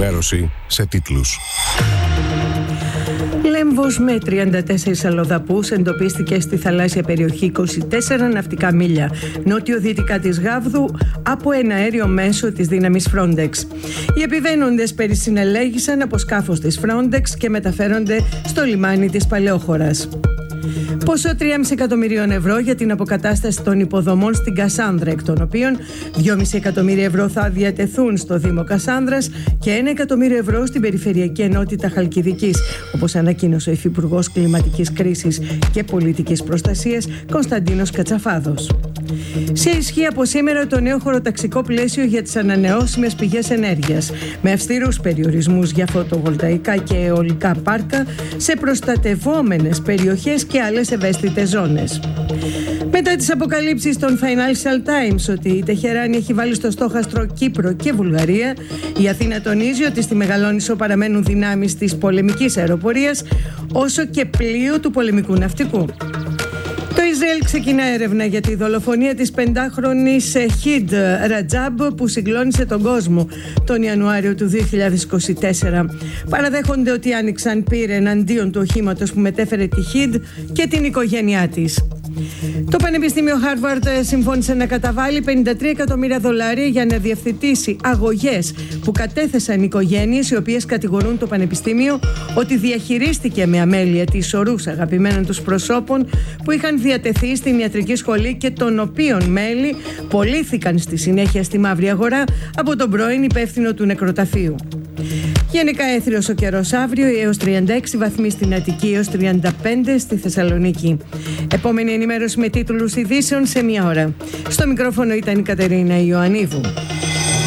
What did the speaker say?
ενημέρωση σε τίτλους. Λέμβος με 34 αλλοδαπούς εντοπίστηκε στη θαλάσσια περιοχή 24 ναυτικά μίλια νότιο-δυτικά της Γάβδου από ένα αέριο μέσο της δύναμης Frontex. Οι επιβαίνοντες περισυνελέγησαν από σκάφος της Frontex και μεταφέρονται στο λιμάνι της Παλαιόχωρας. Ποσό 3,5 εκατομμυρίων ευρώ για την αποκατάσταση των υποδομών στην Κασάνδρα, εκ των οποίων 2,5 εκατομμύρια ευρώ θα διατεθούν στο Δήμο Κασάνδρας και 1 εκατομμύριο ευρώ στην Περιφερειακή Ενότητα Χαλκιδικής, όπως ανακοίνωσε ο Υφυπουργός Κλιματικής Κρίσης και Πολιτικής Προστασίας Κωνσταντίνος Κατσαφάδος. Σε ισχύ από σήμερα το νέο χωροταξικό πλαίσιο για τις ανανεώσιμες πηγές ενέργειας, με αυστηρούς περιορισμούς για φωτοβολταϊκά και αιωλικά πάρκα σε προστατευόμενες περιοχές και άλλες ευαίσθητες ζώνες. Μετά τις αποκαλύψεις των Financial Times ότι η Τεχεράνη έχει βάλει στο στόχαστρο Κύπρο και Βουλγαρία, η Αθήνα τονίζει ότι στη Μεγαλόνισσο παραμένουν δυνάμεις της πολεμικής αεροπορίας όσο και πλοίο του πολεμικού ναυτικού. Το Ισραήλ ξεκινά έρευνα για τη δολοφονία της 5χρονης Χιντ Ρατζάμπ που συγκλώνησε τον κόσμο τον Ιανουάριο του 2024. Παραδέχονται ότι άνοιξαν πύρ εναντίον του οχήματος που μετέφερε τη Χιντ και την οικογένειά της. Το Πανεπιστήμιο Χάρβαρντ συμφώνησε να καταβάλει $53 εκατομμύρια για να διευθετήσει αγωγές που κατέθεσαν οικογένειες οι οποίες κατηγορούν το Πανεπιστήμιο ότι διαχειρίστηκε με αμέλεια τις σωρούς αγαπημένων τους προσώπων που είχαν διατεθεί στην ιατρική σχολή και των οποίων μέλη πωλήθηκαν στη συνέχεια στη μαύρη αγορά από τον πρώην υπεύθυνο του νεκροταφείου. Γενικά έθριος ο καιρός αύριο, έως 36 βαθμοί στην Αττική, έως 35 στη Θεσσαλονίκη. Επόμενη ενημέρωση με τίτλους ειδήσεων σε 1 ώρα. Στο μικρόφωνο ήταν η Κατερίνα Ιωαννίδου.